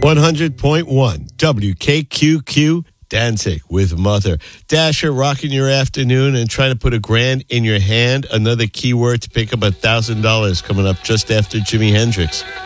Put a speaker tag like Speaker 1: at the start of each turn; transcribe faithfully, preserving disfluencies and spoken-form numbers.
Speaker 1: one hundred point one W K Q Q Danzig with Mother. Dasher, rocking your afternoon and trying to put a grand in your hand. Another keyword to pick up a thousand dollars coming up just after Jimi Hendrix.